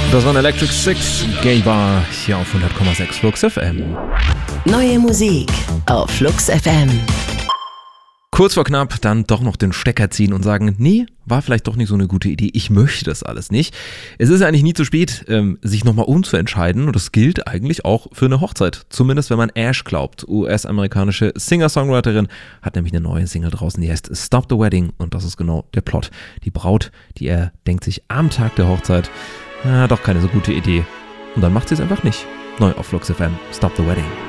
Das waren Electric Six, Gay Bar, hier auf 100,6 Flux FM. Neue Musik auf Flux FM. Kurz vor knapp dann doch noch den Stecker ziehen und sagen, nee, war vielleicht doch nicht so eine gute Idee, ich möchte das alles nicht. Es ist ja eigentlich nie zu spät, sich nochmal umzuentscheiden und das gilt eigentlich auch für eine Hochzeit. Zumindest wenn man Ash glaubt. US-amerikanische Singer-Songwriterin hat nämlich eine neue Single draußen, die heißt Stop the Wedding und das ist genau der Plot. Die Braut, die er denkt sich am Tag der Hochzeit, doch keine so gute Idee. Und dann macht sie es einfach nicht. Neu auf Flux FM, Stop the Wedding.